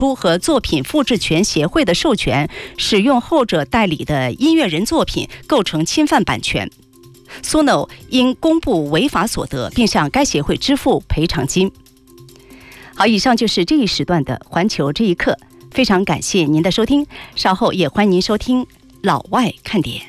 书和作品复制权协会的授权，使用后者代理的音乐人作品构成侵犯版权。Suno 应公布违法所得，并向该协会支付赔偿金。好，以上就是这一时段的环球这一刻，非常感谢您的收听，稍后也欢迎您收听老外看点。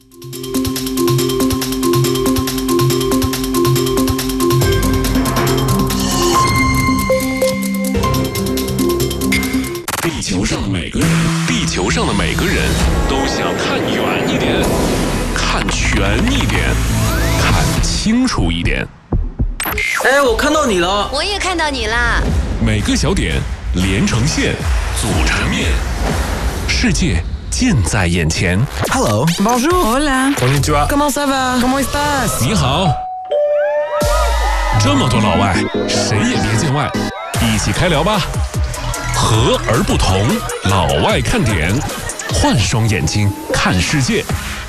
地球上的每个人都想看远一点，看全一点，看清楚一点。 哎，我看到你了， 我也看到你啦。 每个小点连成线，组成面，世界近在眼前。 Hello, bonjour, hola, konnichiwa, comment ça va, comment estás？ 你好。这么多老外，谁也别见外，一起开聊吧。和而不同，老外看点，换双眼睛看世界。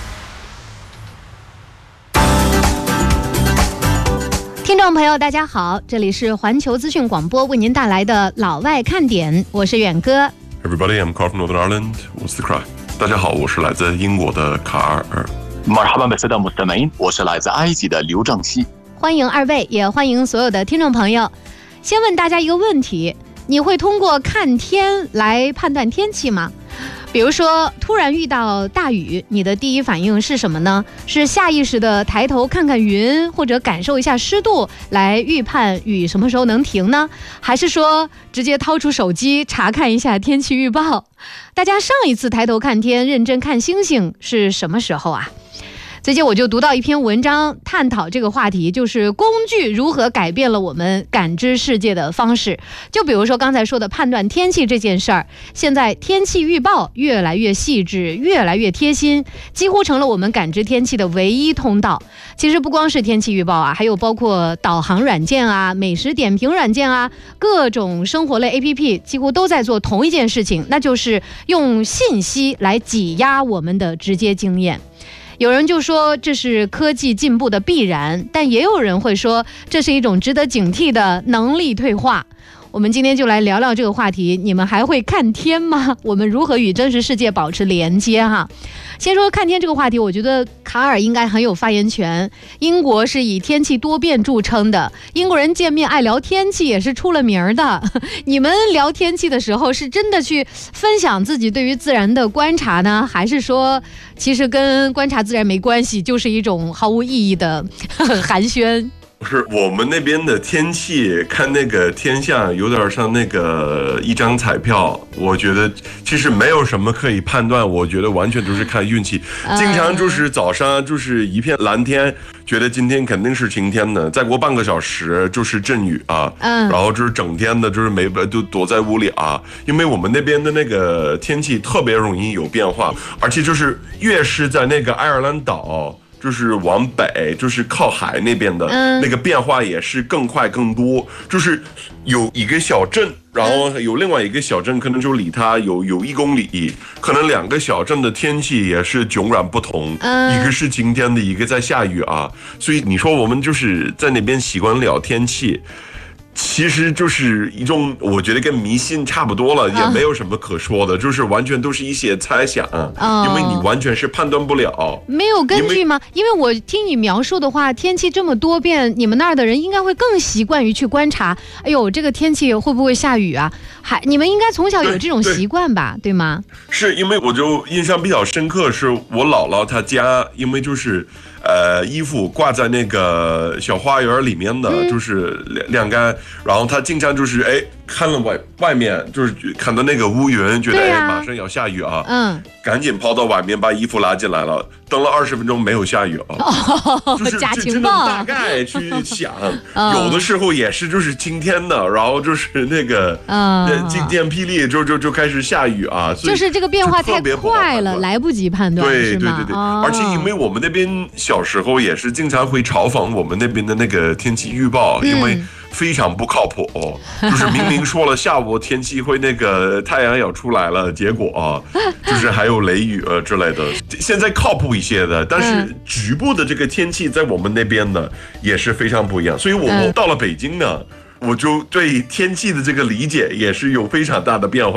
听众朋友大家好，这里是环球资讯广播为您带来的老外看点，我是远哥。 Everybody, I'm Carl from Northern Ireland. What's the cry? 大家好，我是来自英国的卡尔。 مرحبا بالسادة المستمعين，我是来自埃及的刘正熙。 欢迎二位，也欢迎所有的听众朋友。先问大家一个问题，你会通过看天来判断天气吗？比如说突然遇到大雨，你的第一反应是什么呢？是下意识的抬头看看云，或者感受一下湿度来预判雨什么时候能停呢？还是说直接掏出手机查看一下天气预报？大家上一次抬头看天认真看星星是什么时候啊？最近我就读到一篇文章，探讨这个话题，就是工具如何改变了我们感知世界的方式。就比如说刚才说的判断天气这件事儿，现在天气预报越来越细致，越来越贴心，几乎成了我们感知天气的唯一通道。其实不光是天气预报啊，还有包括导航软件啊、美食点评软件啊，各种生活类 APP 几乎都在做同一件事情，那就是用信息来挤压我们的直接经验。有人就说这是科技进步的必然，但也有人会说这是一种值得警惕的能力退化。我们今天就来聊聊这个话题，你们还会看天吗？我们如何与真实世界保持连接哈？先说看天这个话题，我觉得卡尔应该很有发言权。英国是以天气多变著称的，英国人见面爱聊天气也是出了名的。你们聊天气的时候是真的去分享自己对于自然的观察呢，还是说其实跟观察自然没关系，就是一种毫无意义的寒暄？ 不是，我们那边的天气看那个天象有点像那个一张彩票，我觉得其实没有什么可以判断，我觉得完全都是看运气。经常就是早上就是一片蓝天，觉得今天肯定是晴天的，再过半个小时就是阵雨啊，然后就是整天的就是都躲在屋里啊，因为我们那边的那个天气特别容易有变化，而且就是越是在那个爱尔兰岛。就是往北，就是靠海那边的，那个变化也是更快更多。就是有一个小镇，然后有另外一个小镇，可能就离它有1公里，可能2个小镇的天气也是迥然不同。一个是晴天的，一个在下雨啊。所以你说我们就是在那边习惯聊天气。其实就是一种，我觉得跟迷信差不多了，也没有什么可说的，就是完全都是一些猜想，因为你完全是判断不了。没有根据吗？ 因为我听你描述的话，天气这么多变，你们那儿的人应该会更习惯于去观察。哎呦，这个天气会不会下雨啊？你们应该从小有这种习惯吧， 对吗？ 是因为我就印象比较深刻，是我姥姥她家，因为就是衣服挂在那个小花园里面的，就是晾干，然后她经常就是看了外面，就是看到那个乌云，觉得马上要下雨啊，赶紧跑到外面把衣服拉进来了，等了20分钟没有下雨啊，就是假情报， 大概去想，有的时候也是就是晴天的，然后就是那个晴天霹雳就开始下雨啊， 就是这个变化太快了，来不及判断， 对，而且因为我们那边小时候也是经常会嘲讽我们那边的那个天气预报，因为非常不靠谱，就是明明说了下午天气会那个太阳要出来了，结果就是还有雷雨之类的。现在靠谱一些的，但是局部的这个天气在我们那边呢也是非常不一样。所以我到了北京呢，我就对天气的这个理解也是有非常大的变化。